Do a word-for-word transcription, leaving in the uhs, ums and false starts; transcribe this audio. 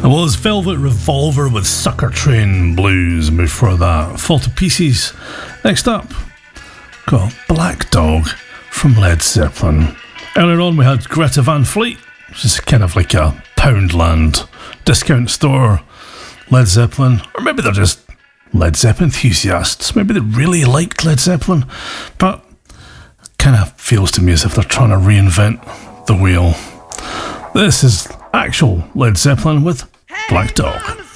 was Velvet Revolver with Sucker Train Blues. Before that, Fall to Pieces. Next up, got Black Dog from Led Zeppelin. Earlier on, we had Greta Van Fleet, which is kind of like a Poundland discount store. Led Zeppelin, or maybe they're just Led Zeppelin enthusiasts. Maybe they really liked Led Zeppelin, but kind of feels to me as if they're trying to reinvent the wheel. This is actual Led Zeppelin with Black Dog.